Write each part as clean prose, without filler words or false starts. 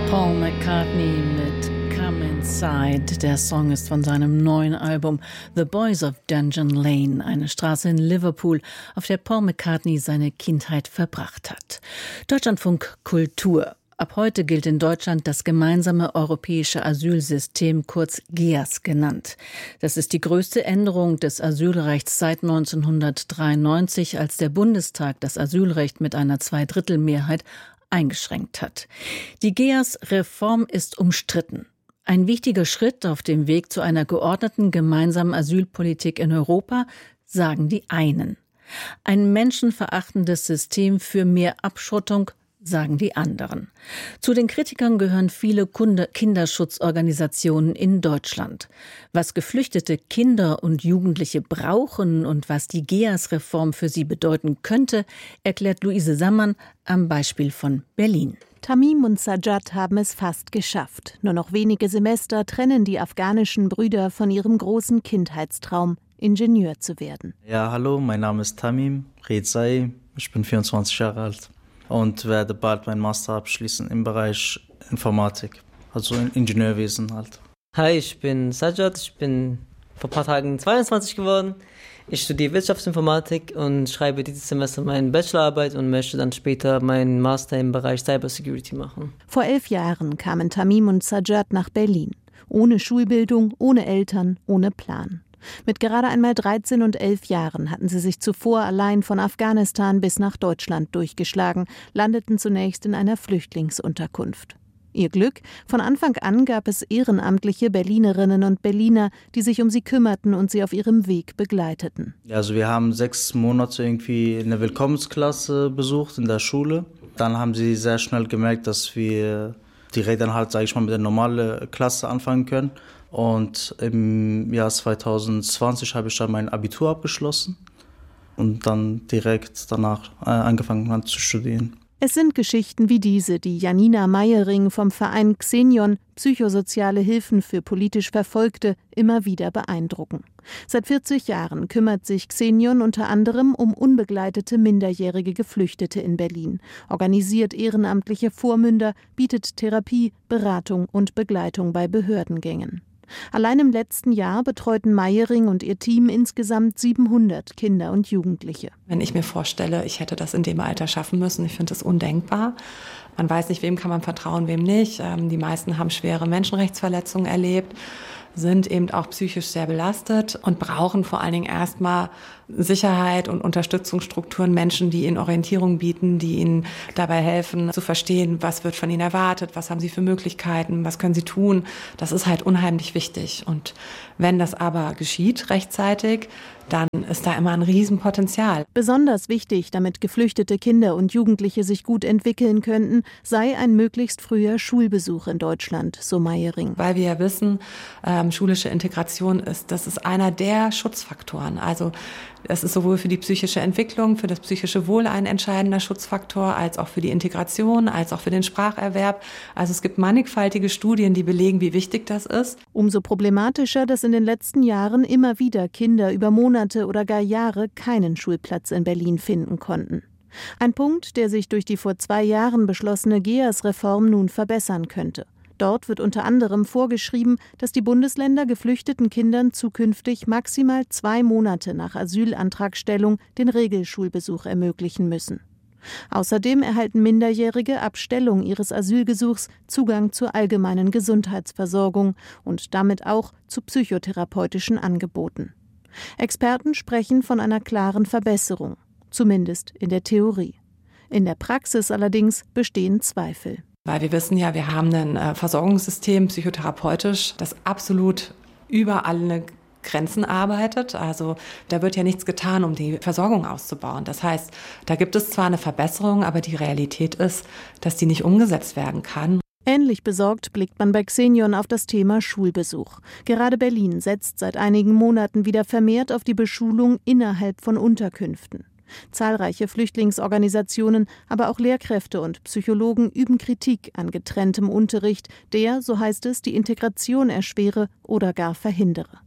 Paul McCartney mit Come Inside. Der Song ist von seinem neuen Album The Boys of Dungeon Lane, eine Straße in Liverpool, auf der Paul McCartney seine Kindheit verbracht hat. Deutschlandfunk Kultur. Ab heute gilt in Deutschland das gemeinsame europäische Asylsystem, kurz GEAS genannt. Das ist die größte Änderung des Asylrechts seit 1993, als der Bundestag das Asylrecht mit einer Zweidrittelmehrheit eingeschränkt hat. Die GEAS-Reform ist umstritten. Ein wichtiger Schritt auf dem Weg zu einer geordneten gemeinsamen Asylpolitik in Europa, sagen die einen. Ein menschenverachtendes System für mehr Abschottung, sagen die anderen. Zu den Kritikern gehören viele Kinderschutzorganisationen in Deutschland. Was geflüchtete Kinder und Jugendliche brauchen und was die GEAS-Reform für sie bedeuten könnte, erklärt Luise Sammann am Beispiel von Berlin. Tamim und Sajjad haben es fast geschafft. Nur noch wenige Semester trennen die afghanischen Brüder von ihrem großen Kindheitstraum, Ingenieur zu werden. Ja, hallo, mein Name ist Tamim Rezai, ich bin 24 Jahre alt und werde bald meinen Master abschließen im Bereich Informatik, also in Ingenieurwesen halt. Hi, ich bin Sajjad, ich bin vor ein paar Tagen 22 geworden. Ich studiere Wirtschaftsinformatik und schreibe dieses Semester meine Bachelorarbeit und möchte dann später meinen Master im Bereich Cybersecurity machen. Vor 11 Jahren kamen Tamim und Sajjad nach Berlin. Ohne Schulbildung, ohne Eltern, ohne Plan. Mit gerade einmal 13 und 11 Jahren hatten sie sich zuvor allein von Afghanistan bis nach Deutschland durchgeschlagen, landeten zunächst in einer Flüchtlingsunterkunft. Ihr Glück? Von Anfang an gab es ehrenamtliche Berlinerinnen und Berliner, die sich um sie kümmerten und sie auf ihrem Weg begleiteten. Also wir haben 6 Monate irgendwie eine Willkommensklasse besucht in der Schule. Dann haben sie sehr schnell gemerkt, dass wir direkt dann halt, sage ich mal, mit der normalen Klasse anfangen können. Und im Jahr 2020 habe ich dann mein Abitur abgeschlossen und dann direkt danach angefangen zu studieren. Es sind Geschichten wie diese, die Janina Meyering vom Verein Xenion, psychosoziale Hilfen für politisch Verfolgte, immer wieder beeindrucken. Seit 40 Jahren kümmert sich Xenion unter anderem um unbegleitete minderjährige Geflüchtete in Berlin, organisiert ehrenamtliche Vormünder, bietet Therapie, Beratung und Begleitung bei Behördengängen. Allein im letzten Jahr betreuten Meyering und ihr Team insgesamt 700 Kinder und Jugendliche. Wenn ich mir vorstelle, ich hätte das in dem Alter schaffen müssen, ich finde das undenkbar. Man weiß nicht, wem kann man vertrauen, wem nicht. Die meisten haben schwere Menschenrechtsverletzungen erlebt, sind eben auch psychisch sehr belastet und brauchen vor allen Dingen erstmal Sicherheit und Unterstützungsstrukturen, Menschen, die ihnen Orientierung bieten, die ihnen dabei helfen zu verstehen, was wird von ihnen erwartet, was haben sie für Möglichkeiten, was können sie tun. Das ist halt unheimlich wichtig. Und wenn das aber geschieht rechtzeitig, dann ist da immer ein Riesenpotenzial. Besonders wichtig, damit geflüchtete Kinder und Jugendliche sich gut entwickeln könnten, sei ein möglichst früher Schulbesuch in Deutschland, so Meyering. Weil wir ja wissen, schulische Integration das ist einer der Schutzfaktoren. Also es ist sowohl für die psychische Entwicklung, für das psychische Wohl ein entscheidender Schutzfaktor, als auch für die Integration, als auch für den Spracherwerb. Also es gibt mannigfaltige Studien, die belegen, wie wichtig das ist. Umso problematischer, dass in den letzten Jahren immer wieder Kinder über Monate oder gar Jahre keinen Schulplatz in Berlin finden konnten. Ein Punkt, der sich durch die vor 2 Jahren beschlossene GEAS-Reform nun verbessern könnte. Dort wird unter anderem vorgeschrieben, dass die Bundesländer geflüchteten Kindern zukünftig maximal 2 Monate nach Asylantragstellung den Regelschulbesuch ermöglichen müssen. Außerdem erhalten Minderjährige ab Stellung ihres Asylgesuchs Zugang zur allgemeinen Gesundheitsversorgung und damit auch zu psychotherapeutischen Angeboten. Experten sprechen von einer klaren Verbesserung, zumindest in der Theorie. In der Praxis allerdings bestehen Zweifel. Weil wir wissen ja, wir haben ein Versorgungssystem psychotherapeutisch, das absolut über alle Grenzen arbeitet. Also da wird ja nichts getan, um die Versorgung auszubauen. Das heißt, da gibt es zwar eine Verbesserung, aber die Realität ist, dass die nicht umgesetzt werden kann. Ähnlich besorgt blickt man bei Xenion auf das Thema Schulbesuch. Gerade Berlin setzt seit einigen Monaten wieder vermehrt auf die Beschulung innerhalb von Unterkünften. Zahlreiche Flüchtlingsorganisationen, aber auch Lehrkräfte und Psychologen üben Kritik an getrenntem Unterricht, der, so heißt es, die Integration erschwere oder gar verhindere.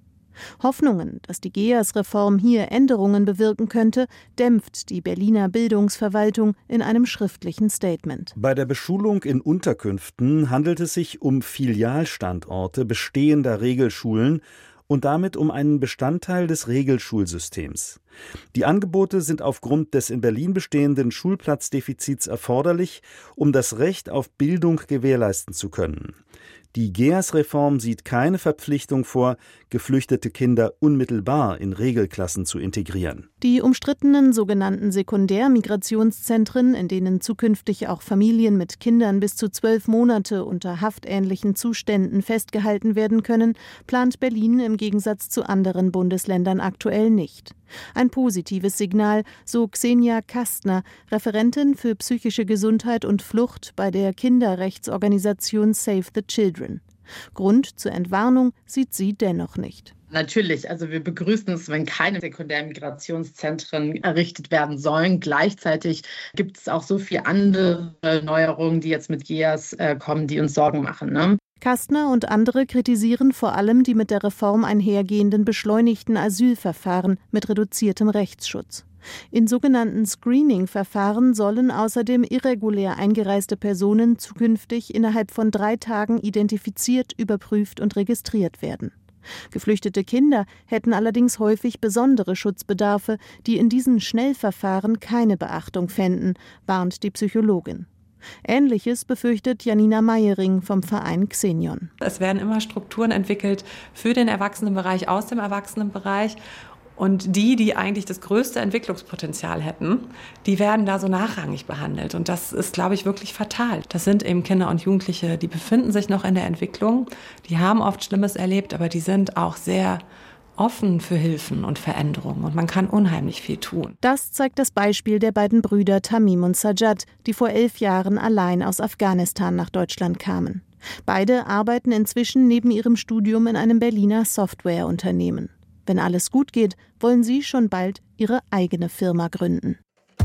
Hoffnungen, dass die GEAS-Reform hier Änderungen bewirken könnte, dämpft die Berliner Bildungsverwaltung in einem schriftlichen Statement. Bei der Beschulung in Unterkünften handelt es sich um Filialstandorte bestehender Regelschulen und damit um einen Bestandteil des Regelschulsystems. Die Angebote sind aufgrund des in Berlin bestehenden Schulplatzdefizits erforderlich, um das Recht auf Bildung gewährleisten zu können. Die GEAS-Reform sieht keine Verpflichtung vor, geflüchtete Kinder unmittelbar in Regelklassen zu integrieren. Die umstrittenen sogenannten Sekundärmigrationszentren, in denen zukünftig auch Familien mit Kindern bis zu 12 Monate unter haftähnlichen Zuständen festgehalten werden können, plant Berlin im Gegensatz zu anderen Bundesländern aktuell nicht. Ein positives Signal, so Xenia Kastner, Referentin für psychische Gesundheit und Flucht bei der Kinderrechtsorganisation Save the Children. Grund zur Entwarnung sieht sie dennoch nicht. Natürlich, also wir begrüßen es, wenn keine Sekundärmigrationszentren errichtet werden sollen. Gleichzeitig gibt es auch so viele andere Neuerungen, die jetzt mit GEAS kommen, die uns Sorgen machen, ne? Kastner und andere kritisieren vor allem die mit der Reform einhergehenden beschleunigten Asylverfahren mit reduziertem Rechtsschutz. In sogenannten Screening-Verfahren sollen außerdem irregulär eingereiste Personen zukünftig innerhalb von 3 Tagen identifiziert, überprüft und registriert werden. Geflüchtete Kinder hätten allerdings häufig besondere Schutzbedarfe, die in diesen Schnellverfahren keine Beachtung fänden, warnt die Psychologin. Ähnliches befürchtet Janina Meyering vom Verein Xenion. Es werden immer Strukturen entwickelt für den Erwachsenenbereich, aus dem Erwachsenenbereich. Und die eigentlich das größte Entwicklungspotenzial hätten, die werden da so nachrangig behandelt. Und das ist, glaube ich, wirklich fatal. Das sind eben Kinder und Jugendliche, die befinden sich noch in der Entwicklung. Die haben oft Schlimmes erlebt, aber die sind auch sehr offen für Hilfen und Veränderungen. Und man kann unheimlich viel tun. Das zeigt das Beispiel der beiden Brüder Tamim und Sajjad, die vor 11 Jahren allein aus Afghanistan nach Deutschland kamen. Beide arbeiten inzwischen neben ihrem Studium in einem Berliner Softwareunternehmen. Wenn alles gut geht, wollen sie schon bald ihre eigene Firma gründen.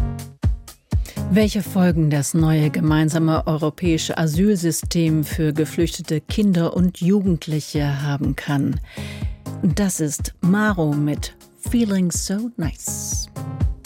Welche Folgen das neue gemeinsame europäische Asylsystem für geflüchtete Kinder und Jugendliche haben kann. Das ist Maro mit Feeling So Nice.